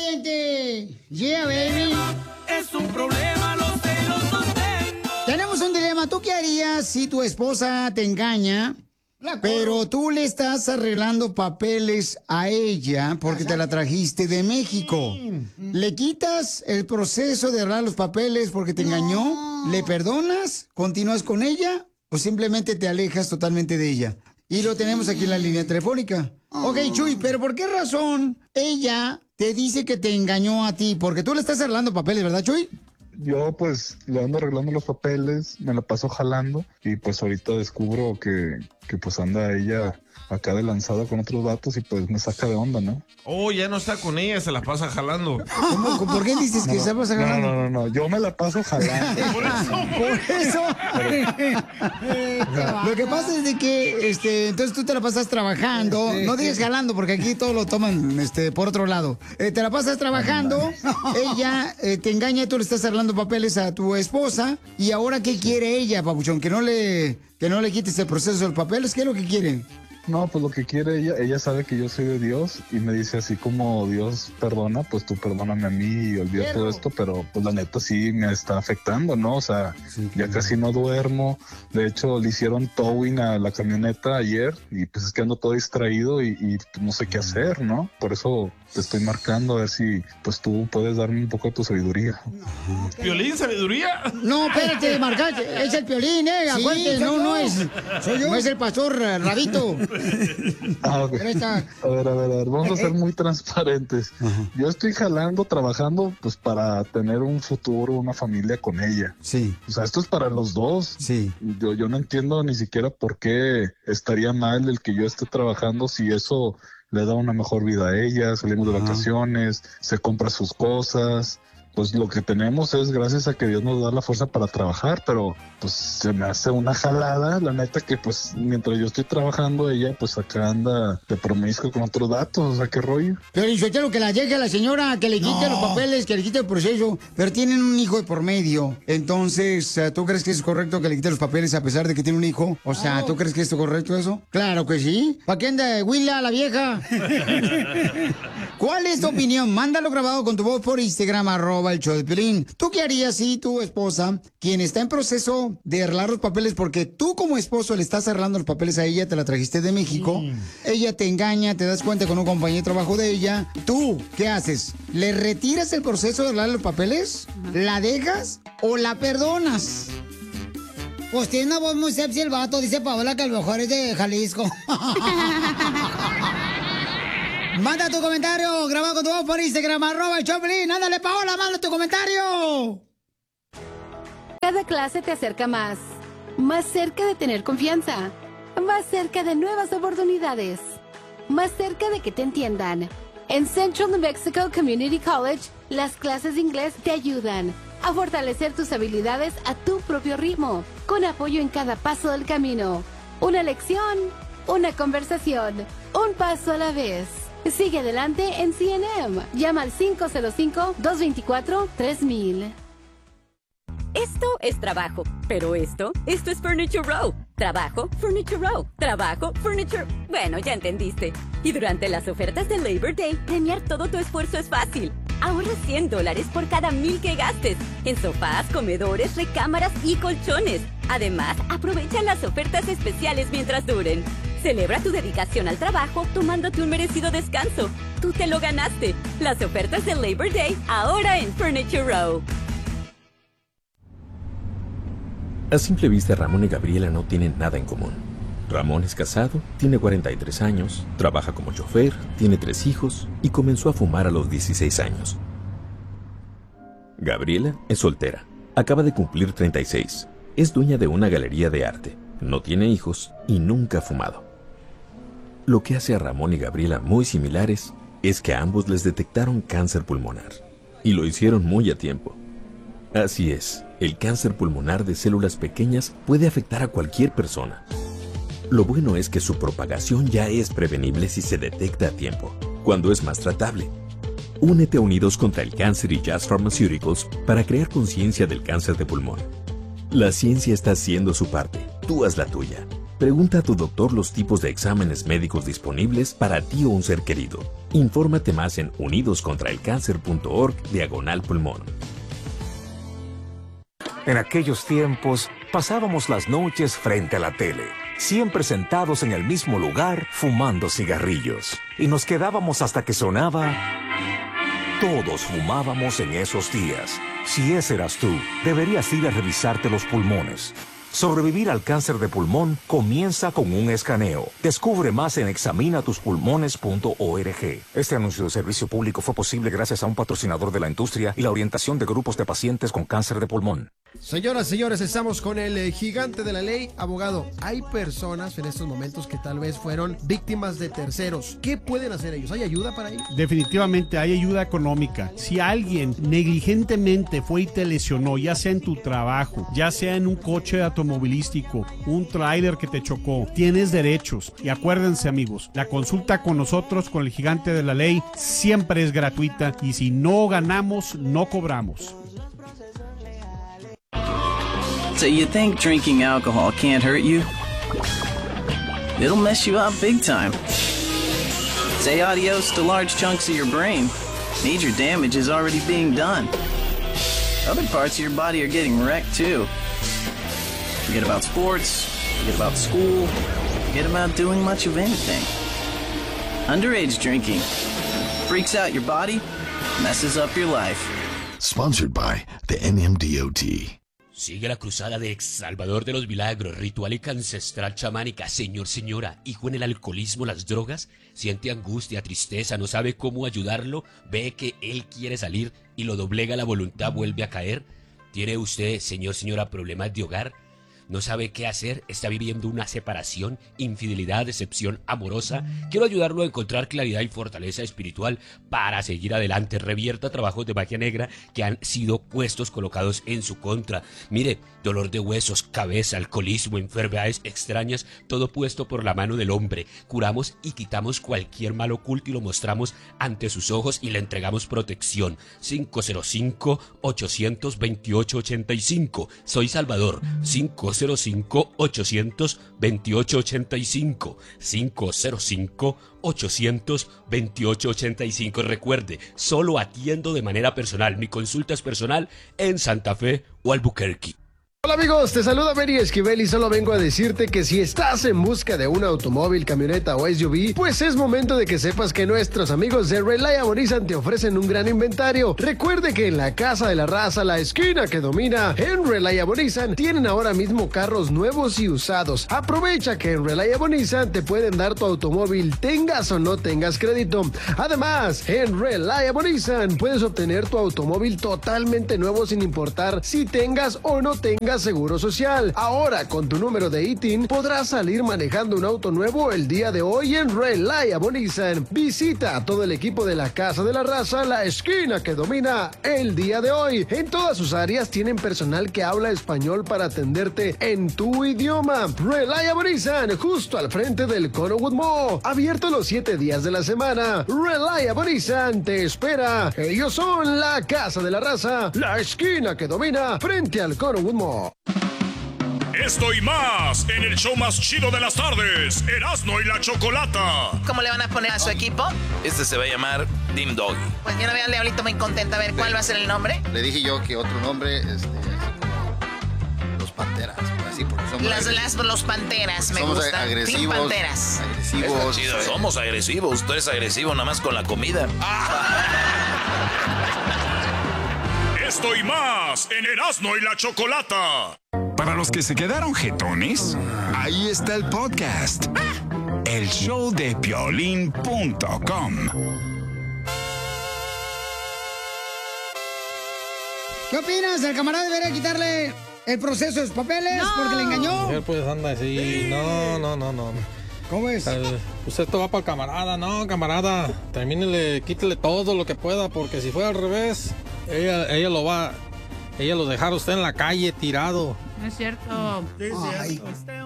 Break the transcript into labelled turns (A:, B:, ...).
A: caliente. Yeah, baby.
B: Es un problema, los celos los tengo.
A: Tenemos un dilema. ¿Tú qué harías si tu esposa te engaña, pero tú le estás arreglando papeles a ella porque te la trajiste de México? ¿Le quitas el proceso de arreglar los papeles porque te engañó? ¿Le perdonas? ¿Continúas con ella? ¿O simplemente te alejas totalmente de ella? Y lo tenemos aquí en la línea telefónica. Ok, Chuy, pero ¿por qué razón ella te dice que te engañó a ti? Porque tú le estás arreglando papeles, ¿verdad, Chuy?
C: Yo pues le ando arreglando los papeles, me la paso jalando y pues ahorita descubro que pues anda ella acá de lanzada con otros datos y pues me saca de onda, ¿no?
D: Oh, ya no está con ella, se la pasa jalando.
A: ¿Cómo? ¿Por qué dices que se pasa jalando?
C: No, yo me la paso jalando.
A: Por eso. Lo que pasa es de que, entonces tú te la pasas trabajando, no digas jalando porque aquí todo lo toman, por otro lado. Te la pasas trabajando, ella te engaña y tú le estás arreglando papeles a tu esposa y ahora ¿qué quiere ella, papuchón? Que no le quites el proceso de los papeles, ¿qué es lo que quiere?
C: No, pues lo que quiere ella sabe que yo soy de Dios y me dice así como Dios perdona, pues tú perdóname a mí y olvida todo esto, pero pues la neta sí me está afectando, ¿no? O sea, sí, ya casi no duermo. De hecho, le hicieron towing a la camioneta ayer y pues es que ando todo distraído y no sé qué hacer, ¿no? Por eso te estoy marcando a ver si pues tú puedes darme un poco de tu sabiduría.
D: ¿Piolín, sabiduría?
A: No, espérate, marcate, es el Piolín, acuérdate, no es el pastor Rabito.
C: Okay. A ver, vamos a ser muy transparentes. Yo estoy trabajando pues para tener un futuro, una familia con ella.
A: Sí.
C: O sea, esto es para los dos.
A: Sí.
C: Yo no entiendo ni siquiera por qué estaría mal el que yo esté trabajando si eso le da una mejor vida a ella, salimos de vacaciones, se compra sus cosas. Pues lo que tenemos es gracias a que Dios nos da la fuerza para trabajar, pero pues se me hace una jalada, la neta que pues mientras yo estoy trabajando ella pues acá anda de promiscuo con otros datos, o sea, qué rollo.
A: Pero lo que la llegue a la señora, que le quite los papeles, que le quite el proceso, pero tienen un hijo de por medio, entonces, ¿tú crees que es correcto que le quite los papeles a pesar de que tiene un hijo? O sea, ¿tú crees que es correcto eso? Claro que sí. ¿Para qué anda de Willa la vieja? ¿Cuál es tu opinión? Mándalo grabado con tu voz por Instagram, @el show de Piolín. ¿Tú qué harías si tu esposa, quien está en proceso de arreglar los papeles, porque tú como esposo le estás arreglando los papeles a ella, te la trajiste de México, ella te engaña, te das cuenta con un compañero de trabajo de ella, ¿tú qué haces? ¿Le retiras el proceso de arreglar los papeles? ¿La dejas o la perdonas? Pues tiene una voz muy sexy el vato, dice Paola que a lo mejor es de Jalisco. Manda tu comentario grabado con tu voz por Instagram, @el show de Piolín. Ándale, Paola, manda tu comentario.
E: Cada clase te acerca más cerca de tener confianza, más cerca de nuevas oportunidades, más cerca de que te entiendan. En Central New Mexico Community College, las clases de inglés te ayudan a fortalecer tus habilidades a tu propio ritmo, con apoyo en cada paso del camino. Una lección, una conversación, un paso a la vez. Sigue adelante en CNM. Llama al 505-224-3000.
F: Esto es trabajo, pero esto es Furniture Row. Trabajo, Furniture Row. Trabajo, Furniture... Bueno, ya entendiste. Y durante las ofertas de Labor Day, premiar todo tu esfuerzo es fácil. Ahorra $100 por cada 1,000 que gastes en sofás, comedores, recámaras y colchones. Además, aprovecha las ofertas especiales mientras duren. Celebra tu dedicación al trabajo tomándote un merecido descanso. Tú te lo ganaste. Las ofertas de Labor Day ahora en Furniture Row.
G: A simple vista, Ramón y Gabriela no tienen nada en común. Ramón es casado, tiene 43 años, trabaja como chofer, tiene 3 hijos y comenzó a fumar a los 16 años. Gabriela es soltera, acaba de cumplir 36, es dueña de una galería de arte, no tiene hijos y nunca ha fumado. Lo que hace a Ramón y Gabriela muy similares es que a ambos les detectaron cáncer pulmonar y lo hicieron muy a tiempo. Así es, el cáncer pulmonar de células pequeñas puede afectar a cualquier persona. Lo bueno es que su propagación ya es prevenible si se detecta a tiempo, cuando es más tratable. Únete a Unidos contra el Cáncer y Jazz Pharmaceuticals para crear conciencia del cáncer de pulmón. La ciencia está haciendo su parte, tú haz la tuya. Pregunta a tu doctor los tipos de exámenes médicos disponibles para ti o un ser querido. Infórmate más en unidoscontraelcáncer.org/pulmón.
H: En aquellos tiempos, pasábamos las noches frente a la tele, siempre sentados en el mismo lugar, fumando cigarrillos. Y nos quedábamos hasta que sonaba... Todos fumábamos en esos días. Si ese eras tú, deberías ir a revisarte los pulmones. Sobrevivir al cáncer de pulmón comienza con un escaneo. Descubre más en examinatuspulmones.org. Este anuncio de servicio público fue posible gracias a un patrocinador de la industria y la orientación de grupos de pacientes con cáncer de pulmón.
I: Señoras, señores, estamos con el gigante de la ley. Abogado, hay personas en estos momentos que tal vez fueron víctimas de terceros. ¿Qué pueden hacer ellos? ¿Hay ayuda para ellos?
J: Definitivamente hay ayuda económica. Si alguien negligentemente fue y te lesionó, ya sea en tu trabajo, ya sea en un coche automovilístico, un tráiler que te chocó, tienes derechos. Y acuérdense, amigos, la consulta con nosotros, con el gigante de la ley, siempre es gratuita. Y si no ganamos, no cobramos.
K: So you think drinking alcohol can't hurt you? It'll mess you up big time. Say adios to large chunks of your brain. Major damage is already being done. Other parts of your body are getting wrecked too. Forget about sports, forget about school, forget about doing much of anything. Underage drinking freaks out your body, messes up your life.
L: Sponsored by the NMDOT.
M: Sigue la cruzada de ex Salvador de los Milagros, ritual ancestral chamánica. Señor, señora, hijo en el alcoholismo, las drogas, siente angustia, tristeza, no sabe cómo ayudarlo, ve que él quiere salir y lo doblega la voluntad, vuelve a caer. ¿Tiene usted, señor, señora, problemas de hogar? ¿No sabe qué hacer? ¿Está viviendo una separación, infidelidad, decepción amorosa? Quiero ayudarlo a encontrar claridad y fortaleza espiritual para seguir adelante. Revierta trabajos de magia negra que han sido colocados en su contra. Mire, dolor de huesos, cabeza, alcoholismo, enfermedades extrañas, todo puesto por la mano del hombre. Curamos y quitamos cualquier mal oculto y lo mostramos ante sus ojos y le entregamos protección. 505-828-85. Soy Salvador. 505-828-85. 505-828-85. Recuerde, solo atiendo de manera personal. Mi consulta es personal en Santa Fe o Albuquerque.
I: Hola amigos, te saluda Mary Esquivel y solo vengo a decirte que si estás en busca de un automóvil, camioneta o SUV, pues es momento de que sepas que nuestros amigos de Reliable Nissan te ofrecen un gran inventario. Recuerde que en la Casa de la Raza, la esquina que domina, en Reliable Nissan tienen ahora mismo carros nuevos y usados. Aprovecha que en Reliable Nissan te pueden dar tu automóvil, tengas o no tengas crédito. Además, en Reliable Nissan puedes obtener tu automóvil totalmente nuevo sin importar si tengas o no tengas seguro social. Ahora, con tu número de ITIN, podrás salir manejando un auto nuevo el día de hoy en Reliable Nissan. Visita a todo el equipo de la Casa de la Raza, la esquina que domina, el día de hoy. En todas sus áreas tienen personal que habla español para atenderte en tu idioma. Reliable Nissan, justo al frente del Connowood Mall. Abierto los 7 días de la semana. Reliable Nissan te espera. Ellos son la Casa de la Raza, la esquina que domina, frente al Connowood Mall.
N: Esto y más en el show más chido de las tardes, Erasmo y la Chocolata.
O: ¿Cómo le van a poner a su equipo?
P: Este se va a llamar Team Doggy.
O: Pues yo no veo al Diablito muy contenta. A ver, ¿cuál va a ser el nombre?
Q: Le dije yo que otro nombre, así como los Panteras, así porque somos
O: los Panteras, me
Q: somos
O: gustan.
Q: agresivos.
O: Team Panteras.
Q: Agresivos.
P: Chido, somos agresivos. Tú eres agresivo nada más con la comida.
N: Esto y más en Erasmo y la Chocolata.
R: Para los que se quedaron jetones, ahí está el podcast. El show de Piolín.com.
A: ¿Qué opinas? ¿El camarada debería quitarle el proceso de sus papeles porque le engañó?
S: Pues anda así, no.
A: ¿Cómo es?
S: Pues esto va para el camarada, no, camarada. Termínele, quítele todo lo que pueda, porque si fuera al revés, ella lo dejará usted en la calle tirado.
T: No es cierto.
A: Ay,